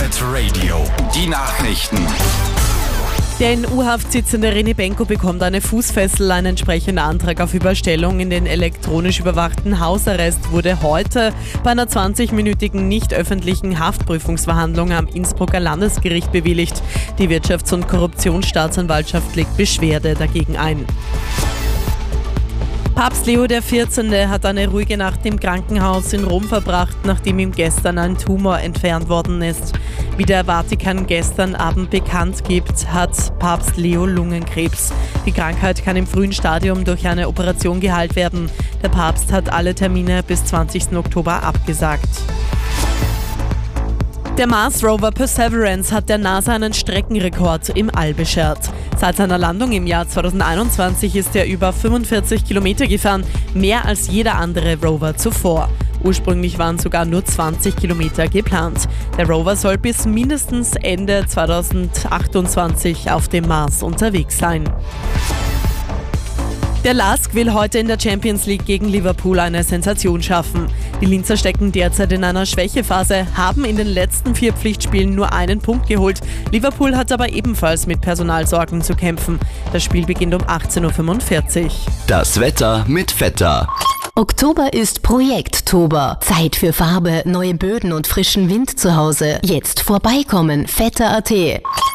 Live Radio. Die Nachrichten. Der in U-Haft sitzende René Benko bekommt eine Fußfessel. Ein entsprechender Antrag auf Überstellung in den elektronisch überwachten Hausarrest wurde heute bei einer 20-minütigen nicht öffentlichen Haftprüfungsverhandlung am Innsbrucker Landesgericht bewilligt. Die Wirtschafts- und Korruptionsstaatsanwaltschaft legt Beschwerde dagegen ein. Papst Leo XIV. Hat eine ruhige Nacht im Krankenhaus in Rom verbracht, nachdem ihm gestern ein Tumor entfernt worden ist. Wie der Vatikan gestern Abend bekannt gibt, hat Papst Leo Lungenkrebs. Die Krankheit kann im frühen Stadium durch eine Operation geheilt werden. Der Papst hat alle Termine bis 20. Oktober abgesagt. Der Mars-Rover Perseverance hat der NASA einen Streckenrekord im All beschert. Seit seiner Landung im Jahr 2021 ist er über 45 Kilometer gefahren, mehr als jeder andere Rover zuvor. Ursprünglich waren sogar nur 20 Kilometer geplant. Der Rover soll bis mindestens Ende 2028 auf dem Mars unterwegs sein. Der LASK will heute in der Champions League gegen Liverpool eine Sensation schaffen. Die Linzer stecken derzeit in einer Schwächephase, haben in den letzten 4 Pflichtspielen nur einen Punkt geholt. Liverpool hat aber ebenfalls mit Personalsorgen zu kämpfen. Das Spiel beginnt um 18.45 Uhr. Das Wetter mit Vetter. Oktober ist Projekttober. Zeit für Farbe, neue Böden und frischen Wind zu Hause. Jetzt vorbeikommen, vetter.at.